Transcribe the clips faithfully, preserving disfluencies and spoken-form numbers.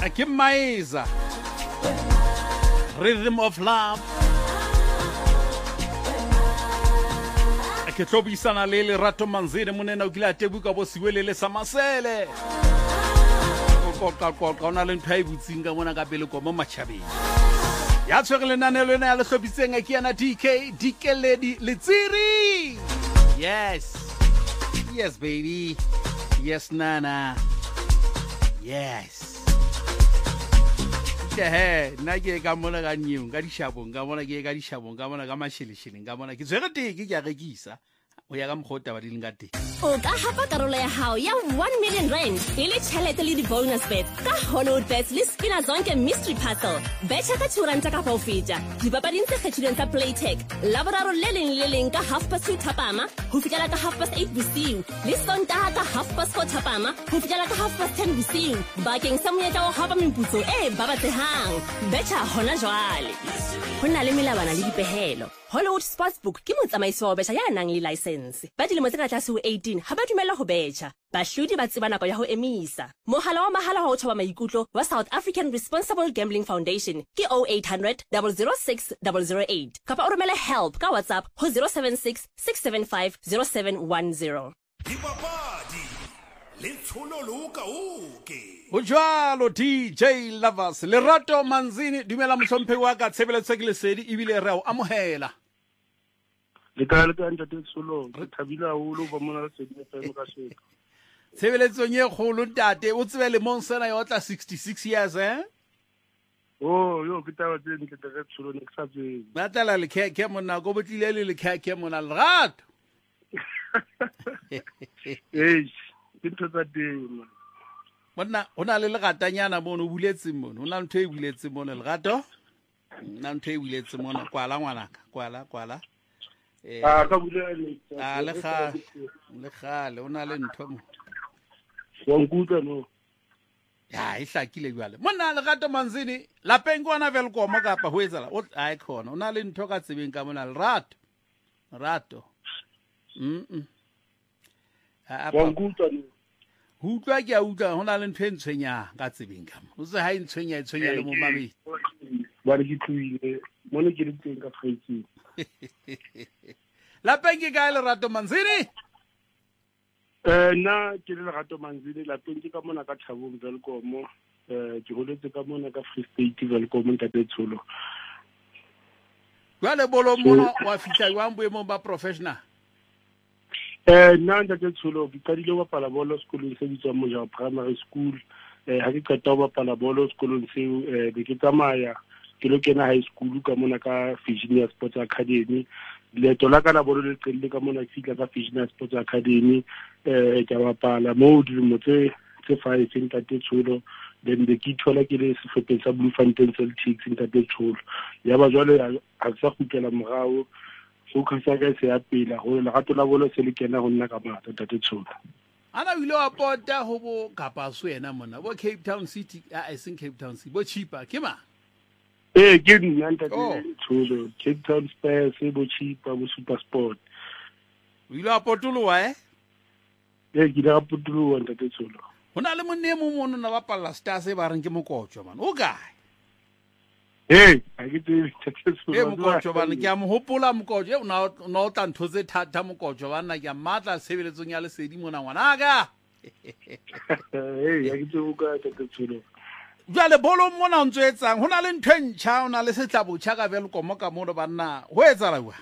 Ke Maiza, Rhythm of Love. Ke tlobisana le Lerato Manzini monena o kile a tebuka bo siwelele sa masele. Ko ka ko ka ona le ntho e butsing ka mona ka pele ko mo matšhabeng. Ya tshwere lenane lena ya le hlobitseng ke yana D K Dikeledi Letsiri. Yes. Yes baby. Yes Nana. Yes. He nna ke ka mona ka nyeong ka dishabong ka mona ke ka dishabong ka mona ka mashelishileng ka mona ke tswere teke ke a rekisa o ya ka mkhota ba dileng ka teng o ka hapa karolo ya hao ya one million rand ile chelete le di bonus bets ka Hollywood Bets le Spina Zonke mystery puzzle betcha ka two rand ka go feta di papading tse kgethilweng tsa Playtech laboraro le leng le leng ka half past two thapama ho fitela ka half past eight bosiu le Sontaga ka half past four thapama ho fitela ka half past ten bosiu bakeng sa monyetla o hapa meputso e babatsehang betcha hona jwale ho na le melabana le dipehelo Hollywood Sportsbook ke motsamaisi wa betcha ya nang le license ba dilemo tse ka tlase ho eighteen ha ba dumela ho betcha bahlodi ba tseba nako ya ho emisa mohala wa mahala wa ho thoba maikutlo wa South African Responsible Gambling Foundation ke oh eight hundred, zero zero six, zero zero eight kapa o romele help ka WhatsApp ho zero seven six, six seven five, zero seven one zero. Dipapadi le tsholo loka oke o jwalo D J Lovers Lerato Manzini dumela mohlomphehi wa ka tshebeletso ke lesedi ebile re o amohela le ka le ka ntate tsholo re thabile haholo ba mona le sedimo fela ka sheko tshebeletsong e kgolo ntate o tsebe le monsena yo tla sixty-six years eh oh yo ke taba tse ntle tse tsholo ne ke sa tsebe batla le ke ke mona go botlile le le ke ke mona Lerato eh ke ntse tsa teng mona ona le legatanyana mono o buletse mono ona ntho e buletse mono Lerato nna ntho e buletse mono kwala ngwanaka kwala kwala eh a ka bulela le a le ga le gale ona le ntho mo wa nkuta no ya e hlakile jwale mona Lerato Manzini lapeng kwana velkoma kapa ho etsala o ai khona ona le ntho ka tsebeng ka mona Lerato Lerato mm a wa nkuta no utlwa ke a utlwa hona le ntho e ntshwenya ka tsebeng ka mo o se ha e ntshwenya e tshwenya le mo mamedi ba re ke tluile mone ke le teng ka freaking lapeng ke kae Lerato Manzini eh na ke le Lerato Manzini lapeng ke ka mona ka Thabong Velkom eh ke holetse ka mona ka Free State Velkom ntate tsholo jwale bolo mona wa fitla wa boemong ba professional eh nna ntate tsholo ke qadile ho bapala bolo sekolong se bitswang Moja Primary School eh ha ke qeta ho bapala bolo sekolong seo eh be ke tsamaya ke lo kena high school ka mona ka Virginia Sports Academy leto la ka la bolo le qelle ka mona fitla ka Virginia Sports Academy eh ke bapala mo dilemo tse tse five tse ntate tsholo then be ke thola ke le sehlopheng sa Bloemfontein Celtics ntate tsholo ya ba jwale a sa kgutlela morao focus ya ka se ya pela go le gato la bolo se le kena go nna ka mata ntate tsholo ana wile wa pota ho bo kapa so yena mona bo Cape Town City I think Cape Town City bo cheaper ke ma eh ke nna ntate tsholo Cape Town Spurs bo cheaper bo Super Sport wile wa potolowa eh eh ke da potolowa ntate tsholo hona le monne mo mono na bapala Stars e ba reng ke mokotjo man o kae eh a ke tse tsetso e mokotjo bana ke a mo hopola mokotjo o na o tla ntho tse thata mokotjo bana ke a matla sebeletsong ya lesedi mona ngwanaka eh a ke tse o ka tsetso jwale bolo mona o ntsoetsang hona le ntho ntšha ona le setlabotšha ka Velkom ka mono banna ho etsala bua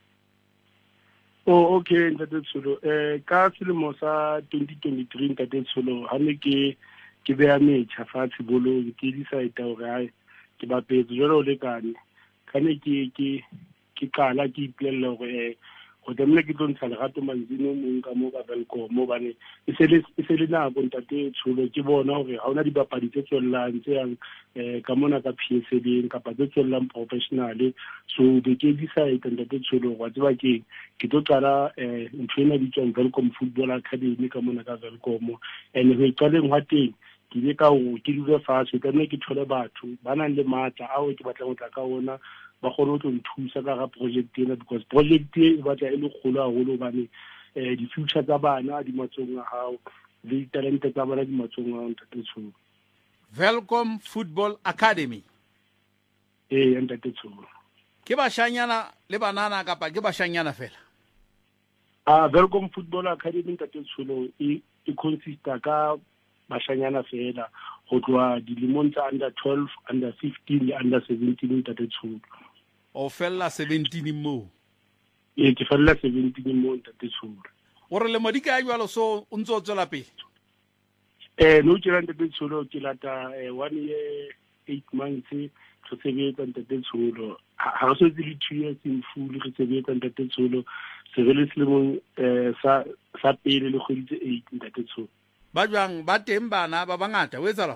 oh okay ntate tsholo eh ka selemo sa twenty twenty-three ntate tsholo ha ne ke ke beya metjha fatshe bolong ke decide hore ai ke bapetse jalo le kane kane ke ke ke kala ke iplela hore go demle ke tlo ntsha Lerato Manzini mo nka mo ka Velkom mo bane e se le e se le na go ntate tsholo ke bona hore ha ona dibapadi tse tswellang tse yang eh ka mona ka P S L ka pa tse tswellang professional so be ke decide ntate tsholo wa tseba ke ke tlo tsara eh ntwena di tswang Velkom Football Academy ka mona ka Velkom and ho qaleng wa teng ke le ka o ke dile fatshe ka nne ke thole batho ba nang le matla ao ke batla go tla ka ona ba kgone go nthusa ka ga project ena because project e batla e le kgolo haholo bane eh di future tsa bana di matsong a hao le talente tsa bana di matsong a ntate tsholo Welcome Football Academy. ee ntate Tsholo. Ke bashanyana le banana kapa ke bashanyana fela? Ah, Welcome Football Academy ntate Tsholo e e consista ka bashanyana fela go tloa dilemong tsa under twelve, under fifteen le under seventeen ntate Tsholo. O fella seventeen mo? Ee ke fella seventeen mo ntate Tsholo. O re le modika a jwalo so o ntse o tswela pele? Eh no ke ranta ntate Tsholo ke lata one year eight months re sebetsa ntate Tsholo. Ha re so le two years in full re sebetsa ntate Tsholo. Se re le selemong eh sa sa pele le kgwedi eight ntate Tsholo. Ba jwang ba teng bana ba bangata o etsa la?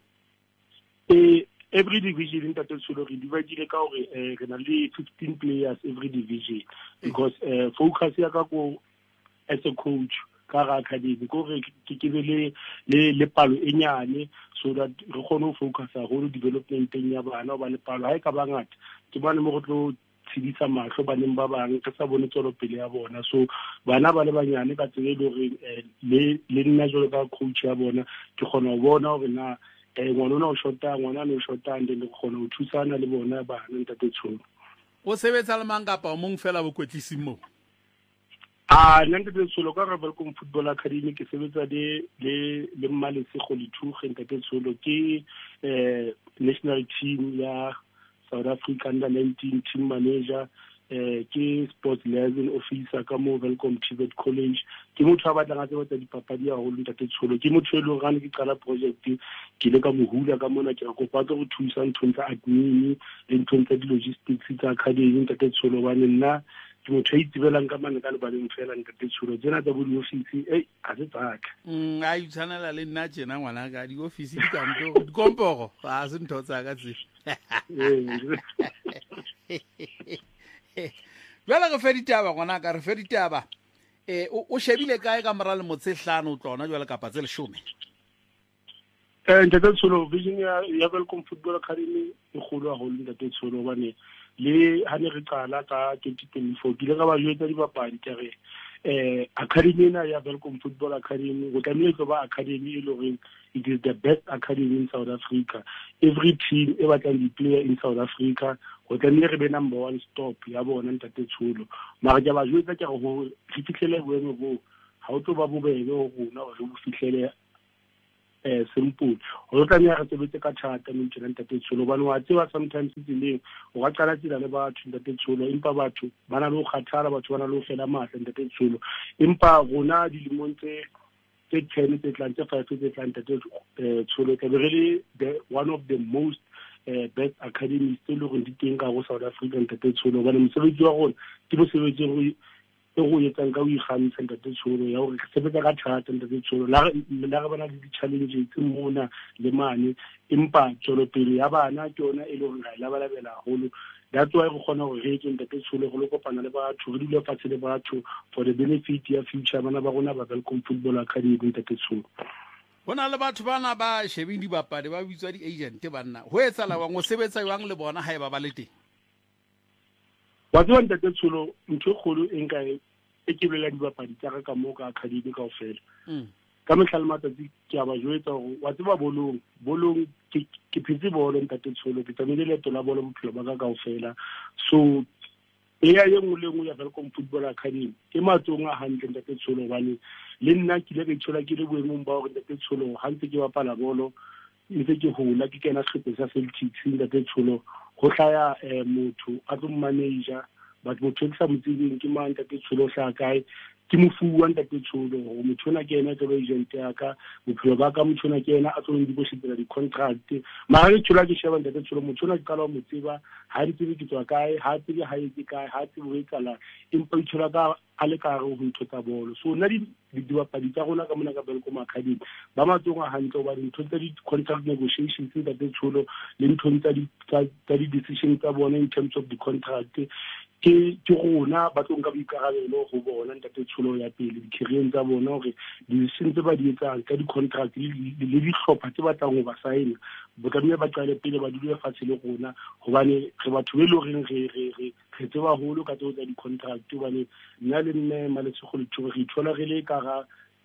Eh every division ntate Tsholo re divide ka hore eh re na le fifteen players every division because eh focus ya ka go as a coach ka ga academy go re ke ke le le le palo e nyane so that re kgone go focusa go developmenteng ya bana ba le palo ha e ka bangata ke bana mo go tlo tshedisa mahlo baneng ba bang ke sa bone tsolo pele ya bona so bana ba le banyane ka tsela le gore le le nna jolo ka coach ya bona ke kgona go bona gore na eh ngwana o shota ngwana no shota ande le kgona go thusana le bona bana ntate Tsholo. O sebetsa le mang kapa o mong fela bo kwetlising mo? Ah nna ntate Tsholo ka re Welcome Football Academy ke sebetsa le le le Mmalese go le thuge ntate Tsholo ke eh national team ya South Africa under nineteen team manager eh ke sports liaison officer ka mo Welcome T V E T College ke motho a batlang a tseba dipapadi ya go ntate Tsholo ke motho e le gane ke qala project ke le ka mohula ka mona ke go patla go thusa ntho tsa admin le ntho tsa di logistics tsa academy ntate Tsholo ba nna ke motho a itsebelang ka mane ka le baneng fela ntate Tsholo tsena tsa bo di office eh a se tsaka mm a itshwanela le nna tsena ngwana ka di office di kanto di komporo a se ntho tsa ka tse Jwale re fe ditaba gona ka re fe ditaba eh o shebile kae ka mora le motsehlano o tlona jwale kapa tse leshome? Eh ntate Tsholo vision ya ya Welcome Football Academy e kgolo a go ntate Tsholo bane le ha ne re qala ka twenty twenty-four ke le ga ba jwetsa dibapadi ke re eh academy na ya Welcome Football Academy go tlamehile go ba academy e le gore it is the best academy in South Africa. Every team e batlang di player in South Africa go tlamehile re be number one stop ya bona ntate Tsholo mara ke ba jwetsa ke go re fitlhele boemo bo ha o tlo ba bobebe go rona go re fitlhele eh simple o tla nya re tsebetse ka thata mo ntse ntate Tsholo bana wa tseba sometimes tsileng o ga qala tsela le batho ntate Tsholo empa batho bana le go kgathala batho bana le go fela matla ntate Tsholo empa rona di limong tse tse ten tse tlang tse five tse tlang ntate Tsholo ke really the one of the most uh, best academies tse le go di teng ka go South Africa ntate Tsholo bana mosebetsi wa rona ke mosebetsi go e go yetsang ka o ikgantsha ntate Tsholo ya gore ke sebetsa ka thata ntate Tsholo la la ga bana le di-challenges tse mona le mane empa tsolo pele ya bana ke yona e le gore ga e labalabela haholo that's why go kgona go re etse ntate Tsholo go le kopana le batho re dule fatshe le batho for the benefit ya future bana ba rona ba Welcome Football Academy ntate Tsholo. Bona le batho bana ba shebing dibapadi ba bitswa di-agent banna ho etsa la wa go sebetsa jwang le bona ha e ba ba le teng? Wa tswa ntate Tsholo ntho kgolo e nka e ke bela dibapadi tsa ka mo ka academy ka ofela ka mehlale matsatsi ke a ba jwetsa gore wa tseba bolong bolong ke ke phetse bolo ntate Tsholo ke tsamile le tola bolo bophelo ba ka ka ofela so e ya ye ngwe le ngwe ya Welcome Football Academy ke matsong a hantle ntate Tsholo bane le nna ke le ke tshola ke le boemong ba gore ntate Tsholo ha ntse ke bapala bolo ntse ke hola ke kena sepe sa Celtics ntate Tsholo go hlaya motho a tlo manager but motho ke sa motsebeng ke mang ntate Tsholo hla kae ke mofuwa ntate Tsholo go motho na ke ena ke ba agent ya ka bophelo ba ka motho na ke ena a tlo ndi bo shitela di contract mara ke tshola ke sheba ntate Tsholo motho na ke kala mo tseba ha di tsebe ke tswa kae ha tsebe ha e kae ha tsebe o etsala empa tshola ka a le ka re go ntotsa bolo so nna di dibapadi tsa rona ka mona ka Welcome Academy ba matsonga hantle ba dintho tsa di contract negotiations ntate Tsholo le ntho tsa di tsa di decision tsa bona in terms of the contract ke ke rona ba tlo nka boikarabelo go bona ntate Tsholo ya pele di-career tsa bona gore di-decision tse ba di etsang ka di-contract le dihlopha tse batlang go ba sign bo tlamehile ba qale pele ba dule fatshe le rona gobane re batho be le goreng re re re re tseba holo ka tso tsa di-contract gobane nna le nne Mmalese go le thuba re ithola re le ka ga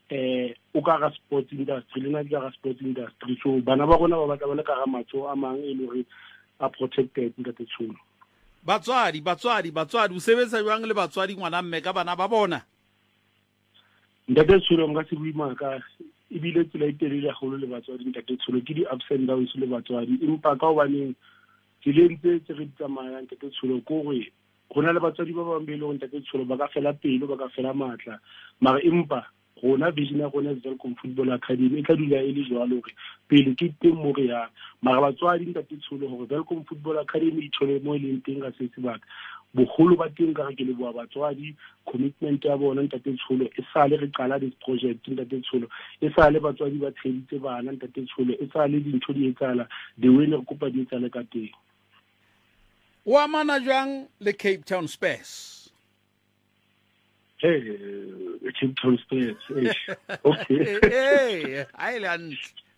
eh o ka ga sports industry le na di ga sports industry so bana ba gona ba batla ba le ka ga matso a mang e le re a protected ntate Tsholo. batswadi batswadi batswadi o sebetsa jwang le batswadi ngwana mme ka bana ba bona? Ntate Tsholo nga se buima ka ibile tsela e telele go le batswadi ntate Tsholo ke di ups and downs le batswadi empa ka obaneng ke lentse tse re tsamayang ntate Tsholo ko re gona le batswadi ba ba mbele go ntate Tsholo ba ka fela pelo ba ka fela matla mara empa gona vision ya gona Welcome Football Academy e ka dula e le jwalo gore pele ke teng mo re ya mara batswadi ntate Tsholo gore Welcome Football Academy e thole mo e leng teng ga se sebaka bogolo ba teng ka ke le boa batswadi commitment ya bona ntate Tsholo e sa le re qala this project ntate Tsholo e sa le batswadi ba tsheditse bana ntate Tsholo e sa le dintho di etsala the way ne re kopa di etsale ka teng. O amana jwang le Cape Town Spurs? Hey, Cape Town Spurs. Okay. Hey, Island.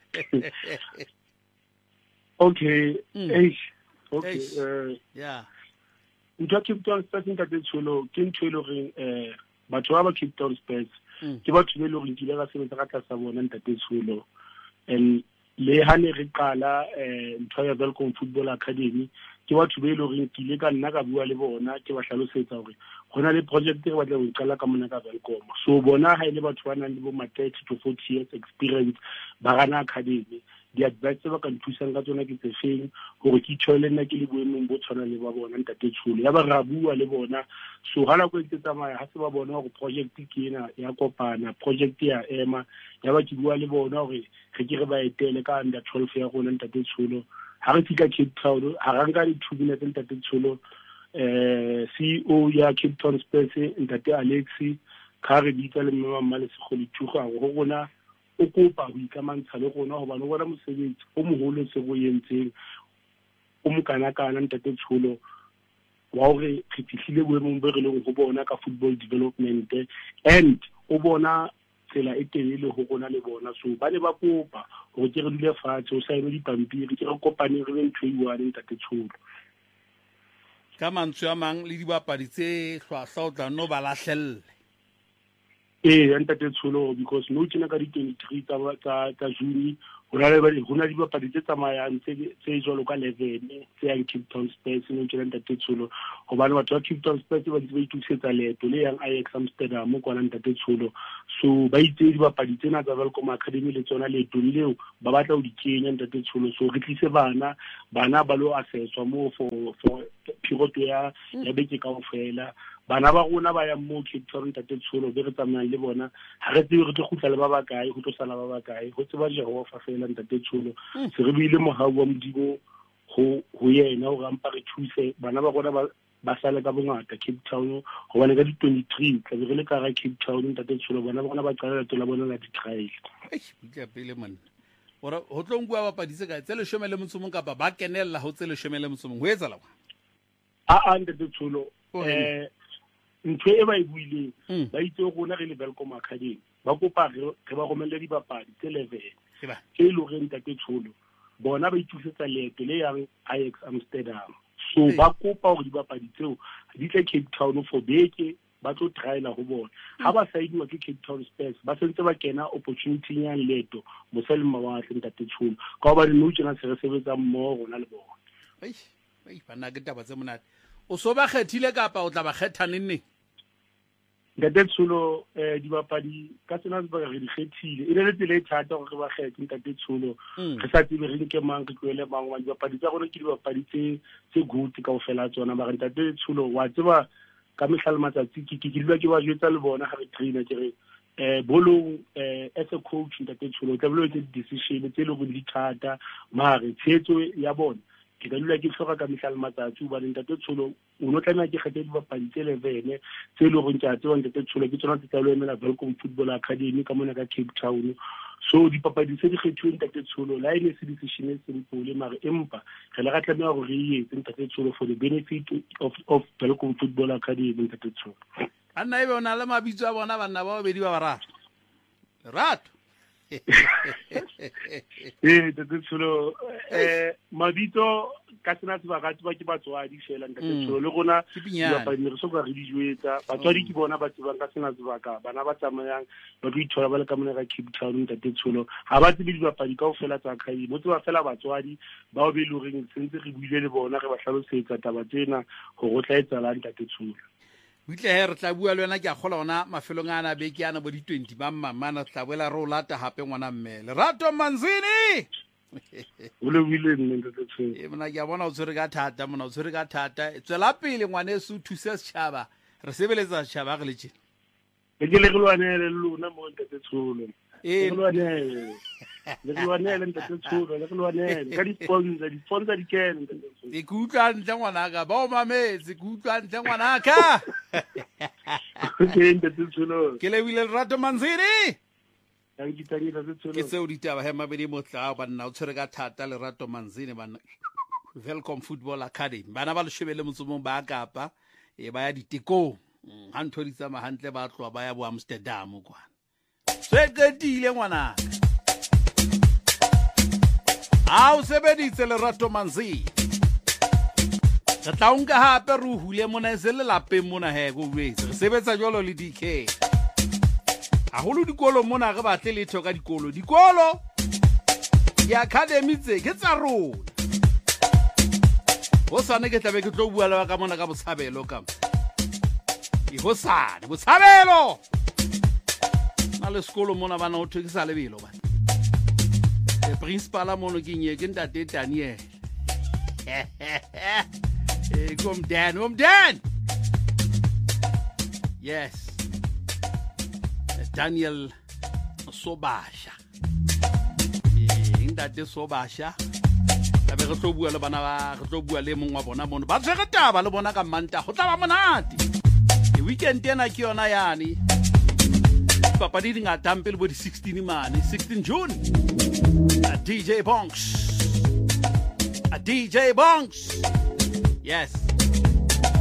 Okay. Mm. Hey. Okay. Eish. Uh, Yeah. Ntwa Cape Town Spurs ntate Tsholo ke ntho e le gore eh batho ba ba Cape Town Spurs Mm. ke batho ba le gore ke ile ga sebetsa ka tlasa bona ntate Tsholo and le ha ne re qala eh ntho ya Welcome Football Academy ke batho ba ile gore ke ile ka nna ka bua le bona ke ba hlalosetsa gore gona le project e batla go qala ka mona ka Welcome so bona ha ile batho ba nang le bo ma thirty to forty years experience ba gana academy di advice ba ka nthusang ka tsona ke tse feng gore ke tshole nna ke le boemong bo tshwana le ba bona ntate Tsholo ya ba ra bua le bona so ha la go ntse tsamaya ha se ba bona gore project ke ena ya kopana project ya ema ya ba ke bua le bona gore re ke re ba etele ka under twelve ya gona ntate Tsholo ha re fika Cape Town ha ra nka di two minutes ntate Tsholo eh C E O ya Cape Town Spurs ntate Alexi ka re bitsa le mme mama le segolo thuga go gona o kopa go ikamantsha le gona go bana bona mosebetsi o mogolo se go yentseng o mokanakana ntate Tsholo wa gore re fihlile boemong bo re leng go bona ka football development and o bona tsela e telele go gona le bona so ba le ba kopa gore ke re dule fatshe o sa eme dipampiri ke re kopane re le ntho e one ntate Tsholo Ka mantswe a mang le dibapadi tse hlwahlwa o tla no ba lahlelle. Eh ntate Tsholo because no tsena ka di twenty-three tsa tsa tsa June go na le go na di bapadi tse tsamayang tse tse jalo ka eleven tse yang Cape Town Spurs no tsena ntate Tsholo go bana batho ba Cape Town Spurs ba ntse ba itusetsa leto le yang Ajax Amsterdam go na ntate Tsholo so ba itse di bapadi tsena tsa Welcome Academy le tsona leto leo ba batla go di kenya ntate Tsholo so re tlise bana bana ba lo assesswa mo for for period ya ya beke ka ofela bana ba rona ba ya mo Cape Town ntate Tsholo be re tsamayang le bona ha re tsebe re tlo gutla le ba ba kae go tlo sala ba ba kae go tseba jero fa fela ntate Tsholo se re bile mohau wa modimo go go yena o rampa re thuse bana ba rona ba ba sala ka bongata Cape Town go bana ka di twenty-three ka re le ka ga Cape Town ntate Tsholo bana ba rona ba qala le bona la di trial Eish, butla pele man. Ora ho tlo ngwa bapadi se ka tsele shomele motsomong kapa ba kenella ho tsele shomele motsomong ho etsa la. a a ntate Tsholo eh ntwe e ba e buileng ba itse gona re le Welcome Academy ba kopa re ba romelle di bapadi tse eleven Eba. ke lo re ntate Tsholo bona ba itusetsa leeto le yang Ajax Amsterdam so ba kopa gore di bapadi tseo di tle Cape Town for beke ba tlo triala go bona ha ba saidwa ke Cape Town Spurs ba sentse ba kena opportunity ya leeto mosele mawatle ntate Tsholo ka ba re no tsena se re sebetsa mmogo rona le bona Ei, ei bana ke taba tse monate. O so ba khethile kapa o tla ba kgetha nne? ntate Tsholo eh di bapadi ka tsena ba re di khethile e le tsela e thata gore ba kgethe ntate Tsholo re sa tsebe re nke mang ke tloele mang wa di bapadi tsa gone ke di bapadi tse tse good ka ofela tsona ba re ntate Tsholo wa tseba ka mehlale matsatsi ke ke dilo ke ba jwetsa le bona ga re trainer ke re eh bolong eh as a coach ntate Tsholo tla bolo tse decision tse le go di thata mare tshetso ya bona ke ka dula ke tloga ka mehlale matsatsi ba ntate Tsholo o no tla ke kgethe di bapadi tse eleven tse le go ntse tse ntate Tsholo ke tsona tse tla lo emela Welcome Football Academy ka mona ka Cape Town so di papadi se di kgethiwe ntate Tsholo la ine se decision se simple mare empa re le ga tlamela go re yetse ntate Tsholo for the benefit of of Welcome Football Academy ntate Tsholo Anna e bona le mabitso a bona bana ba obedi ba bararo. Lerato. ee ntate Tsholo eh mabitso ka tsena tse ba gatwa ke batswadi fela ntate Tsholo le gona dibapadi re soka re di jwetsa batswadi ke bona ba tsebang ka sena sebaka bana ba tsamayang ba tlo ithola ba le ka mona ga Cape Town ntate Tsholo ha ba tsebe dibapadi kaofela tsa khaedi mo tseba fela batswadi ba o be le reng sentse re buile le bona re ba hlalosetsa taba tsena go go tla etsalang ntate Tsholo. Witle he re tla bua le wena ke a gola ona mafelong a na beke ana bo di twenty ba mmamana tla boela re o lata hape ngwana mme Lerato Manzini o le wile nne ntate Tsholo. e mona ke a bona o tshwere ka thata mona o tshwere ka thata tswela pele ngwane se o thuse setšhaba re sebeletsa setšhaba ge le tšena e ke le re lwanele le lona mo ntate Tsholo e le lwanele le ke lwanele ntate Tsholo le ke lwanele ka di-sponsor di-sponsor di kene ntate Tsholo e ke utlwa ntle ngwanaka ba o mametse ke utlwa ntle ngwanaka ke ntate Tsholo ke lebile Lerato Manzini tanki tanki ntate Tsholo ke tseo ditaba he mabedi motla banna o tshwere ka thata Lerato Manzini bana Welcome Football Academy bana ba le shebele motsomong ba Kapa e ba ya ditekong ha ntho di tsama hantle ba tloa ba ya bo Amsterdam kwana se qetile ngwana a o sebeditse Lerato Manzini re tla unka hape re hule mona se le lapeng mona he go wetse re sebetsa jolo le D K a holo dikolo mona re batle le thoka dikolo dikolo di academy tse ke tsa rona ho sane ke tlabe ke tlo bua le ka mona ka botshabelo ka e ho sane botshabelo na le skolo mona bana o thekisa lebelo bana e principal a mono ke nye ke ntate Daniel eh kom Dan kom Dan yes Daniel Sobasha eh ntate Sobasha ba be re tlo bua le bana ba re tlo bua le mongwa bona mono ba tshwere taba le bona ka Manta go tla ba monate e weekend ena ke yona yani papa di nga tampele bo di sixteen mane sixteen June a D J Bonks a D J Bonks yes